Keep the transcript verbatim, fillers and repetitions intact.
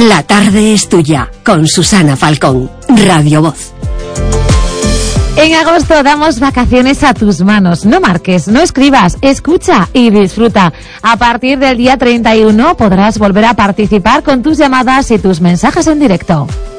La tarde es tuya, con Susana Falcón, Radio Voz. En agosto damos vacaciones a tus manos. No marques, no escribas, escucha y disfruta. A partir del día treinta y uno podrás volver a participar con tus llamadas y tus mensajes en directo.